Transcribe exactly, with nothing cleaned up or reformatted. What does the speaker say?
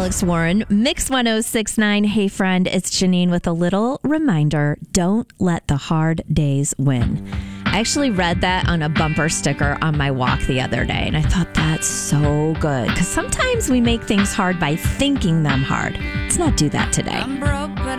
Alex Warren, Mix one oh six point nine. Hey, friend, it's Janine with a little reminder. Don't let the hard days win. I actually read that on a bumper sticker on my walk the other day, and I thought that's so good because sometimes we make things hard by thinking them hard. Let's not do that today. I'm broke, but